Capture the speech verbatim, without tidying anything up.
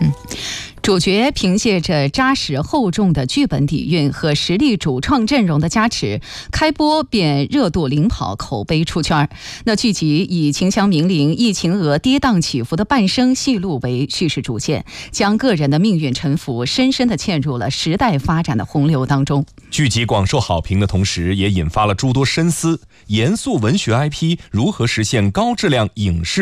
嗯。主角凭借着扎实厚重的剧本底蕴和实力主创阵容的加持，开播便热度领跑，口碑出圈。那剧集以秦腔明伶、易秦娥跌宕起伏的半生戏路为叙事主线，将个人的命运沉浮深深地嵌入了时代发展的洪流当中。 剧集广受好评的同时，也引发了诸多深思：严肃文学 I P 如何实现高质量影视